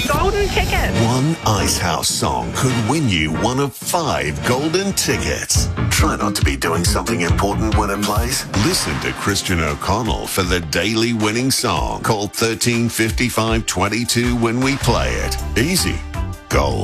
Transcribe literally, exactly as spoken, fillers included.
Golden ticket. One Icehouse song could win you one of five golden tickets. Try not to be doing something important when it plays. Listen to Christian O'Connell for the daily winning song. Call thirteen fifty-five twenty-two when we play it. Easy. Gold.